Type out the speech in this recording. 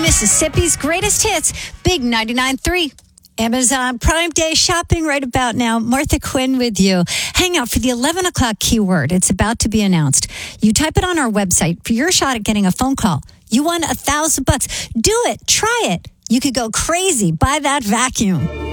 Mississippi's greatest hits, Big 99.3. Amazon Prime Day shopping right about now. Martha Quinn with you. Hang out for the 11 o'clock keyword. It's about to be announced. You type it on our website for your shot at getting a phone call. You won $1,000. Do it. Try it. You could go crazy. Buy that vacuum.